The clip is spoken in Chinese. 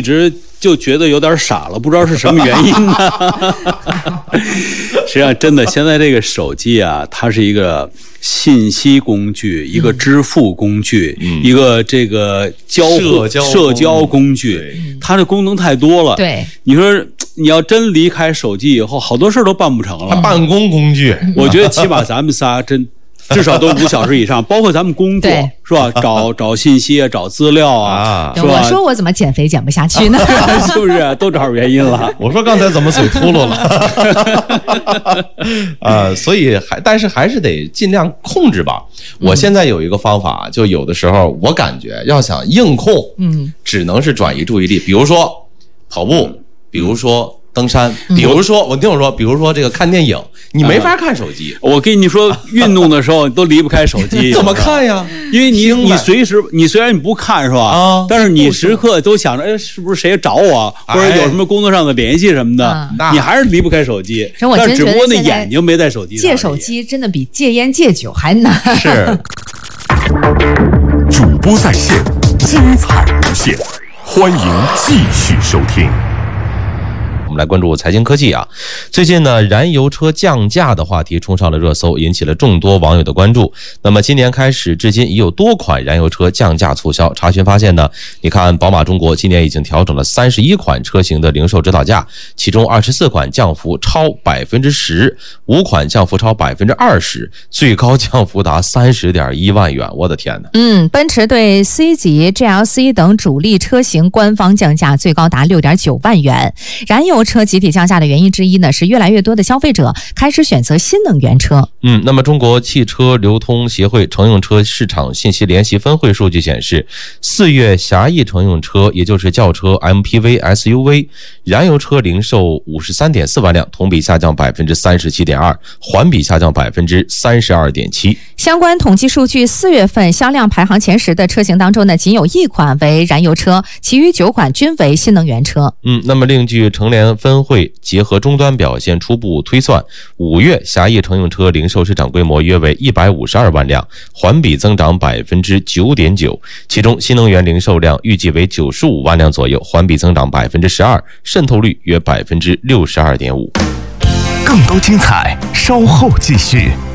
直就觉得有点傻了，不知道是什么原因呢。实际上，真的，现在这个手机啊，它是一个信息工具，一个支付工具，一个这个社交工具，它的功能太多了。 对， 你说你要真离开手机以后，好多事儿都办不成了。 办公工具， 我觉得起码咱们仨至少都5小时以上，包括咱们工作是吧？找信息啊，找资料啊，是吧？ 我说我怎么减肥减不下去呢？ 是不是都找原因了？ 我说刚才怎么嘴秃噜了？所以但是还是得尽量控制吧。我现在有一个方法，就有的时候我感觉要想硬控，只能是转移注意力，比如说跑步，比如说登山，比如说我听我说，比如说这个看电影，你没法看手机。 我跟你说，运动的时候都离不开手机。 怎么看呀？ 因为你随时虽然你不看是吧？但是你时刻都想着，哎，是不是谁找我，或者有什么工作上的联系什么的，你还是离不开手机。但只不过那眼睛没在手机上。 戒手机真的比戒烟戒酒还难。 是。 主播在线，精彩无限，欢迎继续收听。 我们来关注财经科技啊，最近呢，燃油车降价的话题冲上了热搜，引起了众多网友的关注。那么今年开始至今已有多款燃油车降价促销，查询发现呢，你看宝马中国今年已经调整了31款车型的零售指导价，其中24款降幅超10%，5款降幅超20%，最高降幅达30.1万元，我的天哪！ 奔驰对 C 级、GLC 等主力车型官方降价最高达6.9万元。燃油车集体降价的原因之一呢，是越来越多的消费者开始选择新能源车。 那么中国汽车流通协会乘用车市场信息联席分会数据显示，4月狭义乘用车，也就是轿车、MPV、SUV、燃油车零售53.4万辆，同比下降37.2%，环比下降32.7%。 相关统计数据，4月份销量排行前10的车型当中呢，仅有1款为燃油车，其余9款均为新能源车。 那么另据乘联分会结合终端表现初步推算，5月狭义乘用车零售市场规模约为152万辆，环比增长9.9%，其中新能源零售量预计为95万辆左右，环比增长12%，渗透率约62.5%。 更多精彩，稍后继续。